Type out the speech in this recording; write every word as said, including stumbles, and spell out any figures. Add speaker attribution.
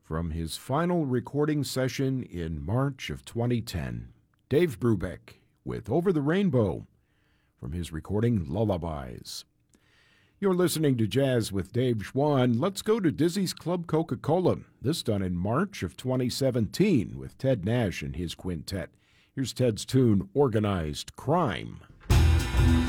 Speaker 1: from his final recording session in March of twenty ten. Dave Brubeck with Over the Rainbow from his recording Lullabies. You're listening to Jazz with Dave Schwann. Let's go to Dizzy's Club Coca-Cola, this done in March of twenty seventeen with Ted Nash and his quintet. Here's Ted's tune, Organized Crime.